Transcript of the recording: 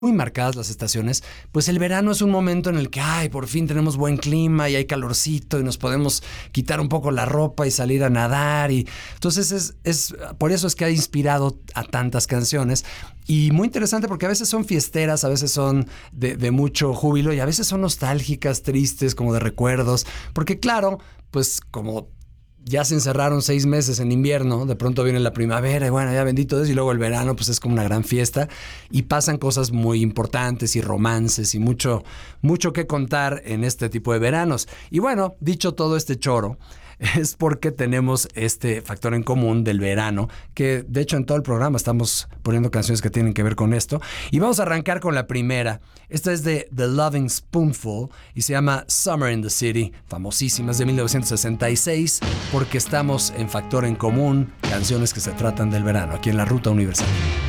muy marcadas las estaciones, pues el verano es un momento en el que, por fin tenemos buen clima y hay calorcito y nos podemos quitar un poco la ropa y salir a nadar. Y entonces por eso es que ha inspirado a tantas canciones. Y muy interesante porque a veces son fiesteras, a veces son de mucho júbilo y a veces son nostálgicas, tristes, como de recuerdos. Porque claro, pues como ya se encerraron 6 meses en invierno, de pronto viene la primavera y bueno, ya bendito Dios, y luego el verano pues es como una gran fiesta y pasan cosas muy importantes y romances y mucho que contar en este tipo de veranos. Y bueno, dicho todo este choro, es porque tenemos este factor en común del verano, que de hecho en todo el programa estamos poniendo canciones que tienen que ver con esto. Y vamos a arrancar con la primera. Esta es de The Loving Spoonful y se llama Summer in the City, famosísima, es de 1966, porque estamos en factor en común, canciones que se tratan del verano, aquí en la Ruta Universal.